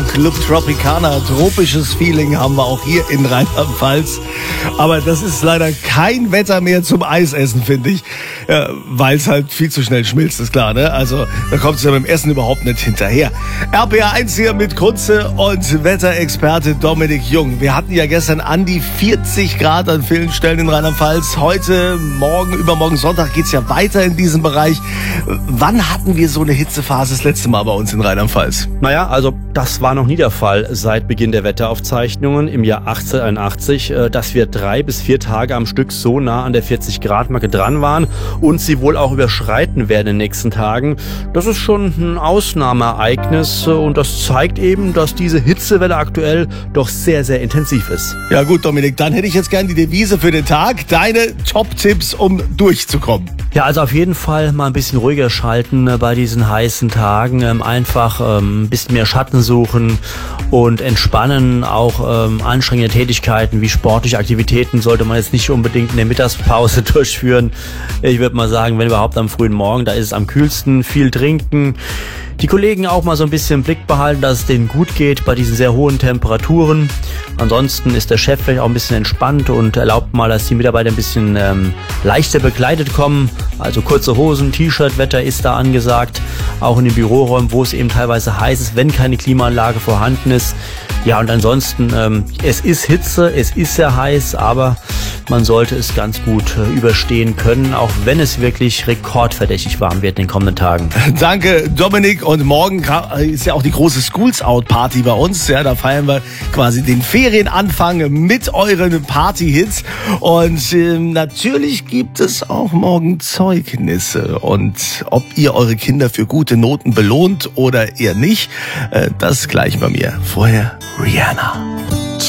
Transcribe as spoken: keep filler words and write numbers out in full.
Club Tropicana. Tropisches Feeling haben wir auch hier in Rheinland-Pfalz. Aber das ist leider kein Wetter mehr zum Eisessen, finde ich. Ja, weil es halt viel zu schnell schmilzt, ist klar, ne? Also da kommt es ja beim Essen überhaupt nicht hinterher. R P R eins hier mit Kunze und Wetterexperte Dominik Jung. Wir hatten ja gestern an die vierzig Grad an vielen Stellen in Rheinland-Pfalz. Heute, morgen, übermorgen Sonntag geht's ja weiter in diesem Bereich. Wann hatten wir so eine Hitzephase das letzte Mal bei uns in Rheinland-Pfalz? Naja, also das war noch nie der Fall seit Beginn der Wetteraufzeichnungen im Jahr achtzehnhunderteinundachtzig, dass wir drei bis vier Tage am Stück so nah an der vierzig Grad Marke dran waren und sie wohl auch überschreiten werden in den nächsten Tagen. Das ist schon ein Ausnahmeereignis und das zeigt eben, dass diese Hitzewelle aktuell doch sehr, sehr intensiv ist. Ja gut, Dominik, dann hätte ich jetzt gern die Devise für den Tag. Deine Top-Tipps, um durchzukommen. Ja, also auf jeden Fall mal ein bisschen ruhiger schalten äh, bei diesen heißen Tagen. Ähm, einfach ähm, ein bisschen mehr Schatten suchen und entspannen. Auch ähm, anstrengende Tätigkeiten wie sportliche Aktivitäten sollte man jetzt nicht unbedingt in der Mittagspause durchführen. Ich würde mal sagen, wenn überhaupt am frühen Morgen, da ist es am kühlsten. Viel trinken. Die Kollegen auch mal so ein bisschen im Blick behalten, dass es denen gut geht bei diesen sehr hohen Temperaturen. Ansonsten ist der Chef vielleicht auch ein bisschen entspannt und erlaubt mal, dass die Mitarbeiter ein bisschen ähm, leichter bekleidet kommen. Also kurze Hosen, T-Shirt, Wetter ist da angesagt. Auch in den Büroräumen, wo es eben teilweise heiß ist, wenn keine Klimaanlage vorhanden ist. Ja, und ansonsten, ähm, es ist Hitze, es ist sehr heiß, aber man sollte es ganz gut äh, überstehen können, auch wenn es wirklich rekordverdächtig warm wird in den kommenden Tagen. Danke, Dominik. Und morgen ist ja auch die große Schools Out Party bei uns. Ja, da feiern wir quasi den Ferienanfang mit euren Party-Hits. Und äh, natürlich gibt es auch morgen Zeugnisse. Und ob ihr eure Kinder für gute Noten belohnt oder eher nicht, äh, das gleich bei mir. Vorher Rihanna.